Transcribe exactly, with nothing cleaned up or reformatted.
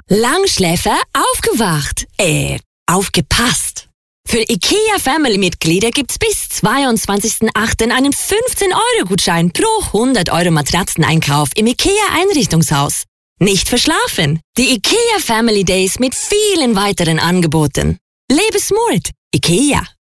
Langschläfer aufgewacht. Äh, aufgepasst. Für IKEA Family-Mitglieder gibt's bis zweiundzwanzigsten achten einen fünfzehn Euro Gutschein pro hundert Euro Matratzeneinkauf im IKEA-Einrichtungshaus. Nicht verschlafen. Die IKEA Family Days mit vielen weiteren Angeboten. Lebe smart. IKEA.